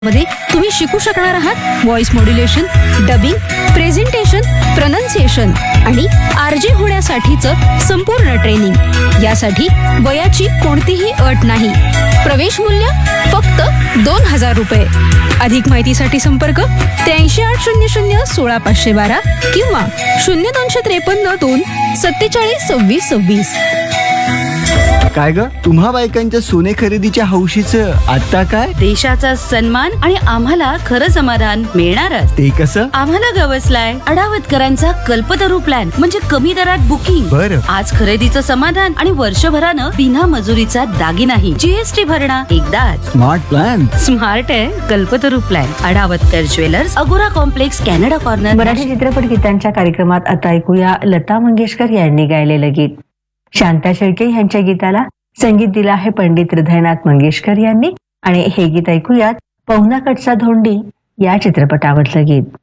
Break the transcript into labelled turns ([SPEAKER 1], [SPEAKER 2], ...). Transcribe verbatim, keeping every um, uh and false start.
[SPEAKER 1] मध्ये तुम्ही शिकू शकणार आहात voice modulation, dubbing, presentation, pronunciation आणि आरजे होण्यासाठीचं संपूर्ण ट्रेनिंग। यासाठी वयाची कोणतीही अट नाही। प्रवेश मूल्य फक्त दोन हजार रुपये। अधिक माहितीसाठी संपर्क त्र्याऐंशी आठ शून्य शून्य सोळा पाचशे बारा किंवा शून्य दोनशे त्रेपन्न दोन सत्तेचाळीस सव्वीस सव्वीस।
[SPEAKER 2] काय ग, तुम्हा बायकांच्या सोने खरेदीच्या हौशीचं आता काय?
[SPEAKER 3] देशाचा सन्मान आणि आम्हाला खरं समाधान मिळणारच।
[SPEAKER 2] ते कसं?
[SPEAKER 3] आम्हाला गवसलाय अडावतकरांचा कल्पतरू प्लॅन, म्हणजे कमी दरात बुकिंग।
[SPEAKER 2] बरं.
[SPEAKER 3] आज खरेदीचं समाधान आणि वर्षभरानं बिना मजुरीचा दागिनाही। जीएसटी भरणा एकदाच।
[SPEAKER 2] Smart plan.
[SPEAKER 3] स्मार्ट आहे कल्पतरू प्लॅन। अडावतकर ज्वेलर्स, अगोरा कॉम्प्लेक्स, कॅनडा कॉर्नर।
[SPEAKER 4] मराठी चित्रपट गीतांच्या कार्यक्रमात आता ऐकूया लता मंगेशकर यांनी गायलेलं गीत। शांता शेळके यांच्या गीताला संगीत दिलं आहे पंडित हृदयनाथ मंगेशकर यांनी आणि हे गीत ऐकूयात पवनाकडचा धोंडी या चित्रपटावरचं गीत।